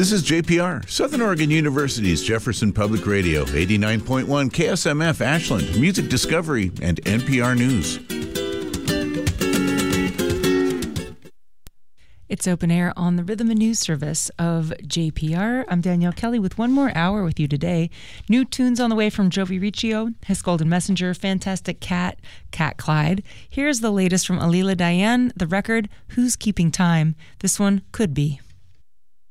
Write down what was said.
This is JPR, Southern Oregon University's Jefferson Public Radio, 89.1 KSMF Ashland, Music Discovery, and NPR News. It's Open Air on the Rhythm and News Service of JPR. I'm Danielle Kelly with one more hour with you today. New tunes on the way from Jovi Riccio, His Golden Messenger, Fantastic Cat, Cat Clyde. Here's the latest from Alila Diane, the record, Who's Keeping Time? This one, Could Be.